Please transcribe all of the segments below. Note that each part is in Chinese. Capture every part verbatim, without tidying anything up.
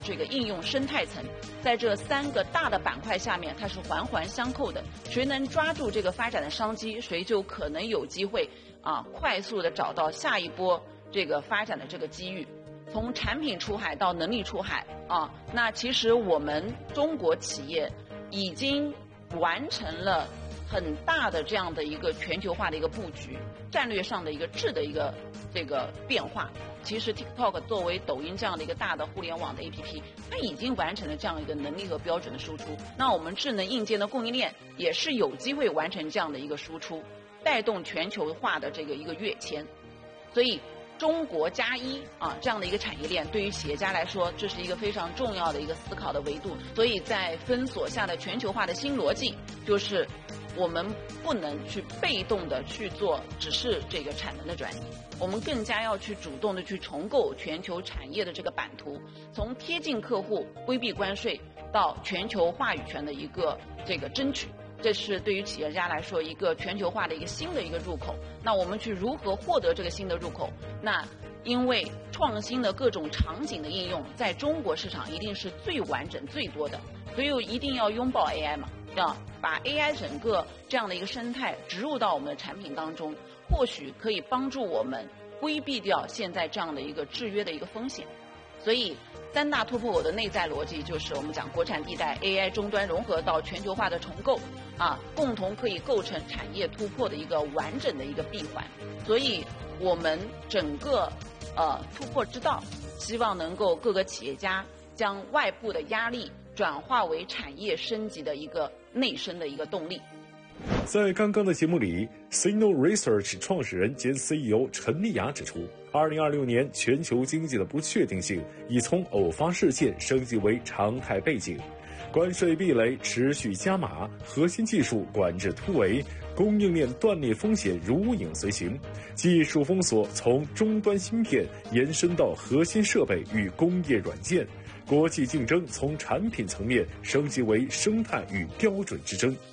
这个应用生态层，在这三个大的板块下面，它是环环相扣的。谁能抓住这个发展的商机，谁就可能有机会啊，快速的找到下一波这个发展的这个机遇。从产品出海到能力出海啊，那其实我们中国企业已经完成了很大的这样的一个全球化的一个布局，战略上的一个质的一个这个变化。其实 TikTok 作为抖音这样的一个大的互联网的 A P P， 它已经完成了这样一个能力和标准的输出。那我们智能硬件的供应链也是有机会完成这样的一个输出，带动全球化的这个一个跃迁。所以中国加一啊这样的一个产业链，对于企业家来说，这是一个非常重要的一个思考的维度。所以在分锁下的全球化的新逻辑，就是我们不能去被动的去做只是这个产能的转移，我们更加要去主动的去重构全球产业的这个版图，从贴近客户、规避关税到全球话语权的一个这个争取。这是对于企业家来说一个全球化的一个新的一个入口。那我们去如何获得这个新的入口？那因为创新的各种场景的应用，在中国市场一定是最完整最多的，所以一定要拥抱 A I 嘛，要把 A I 整个这样的一个生态植入到我们的产品当中，或许可以帮助我们规避掉现在这样的一个制约的一个风险。所以三大突破口的内在逻辑就是我们讲国产地带 A I 终端融合到全球化的重构啊，共同可以构成产业突破的一个完整的一个闭环。所以我们整个呃突破之道，希望能够各个企业家将外部的压力转化为产业升级的一个内生的一个动力。 在刚刚的节目里 ，Signal Research 创始人兼 C E O 陈丽雅指出，二零二六年全球经济的不确定性已从偶发事件升级为常态背景，关税壁垒持续加码，核心技术管制突围，供应链断裂风险如影随形，技术封锁从终端芯片延伸到核心设备与工业软件，国际竞争从产品层面升级为生态与标准之争。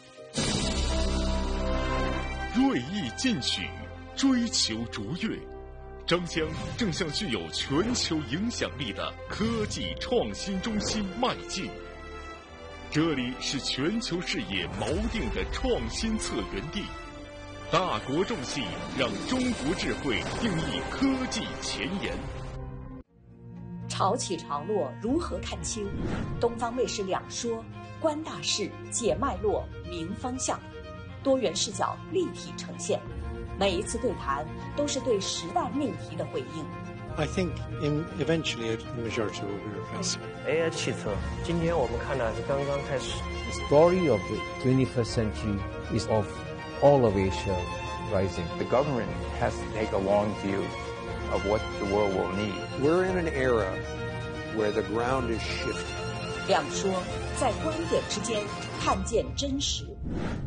锐意进取，追求卓越，张江正向具有全球影响力的科技创新中心迈进。这里是全球视野锚定的创新策源地，大国重器让中国智慧定义科技前沿。 潮起潮落如何看清？东方卫视两说，观大势，解脉络，明方向。多元视角立体呈现，每一次对谈都是对时代命题的回应。 I think in eventually the majority will be replaced. A I 汽车，今天我们看的是刚刚开始。 The story of the twenty-first century is of all of Asia rising. The government has to take a long view of what the world will need. We're in an era where the ground is shifting. 两说，在观点之间看见真实。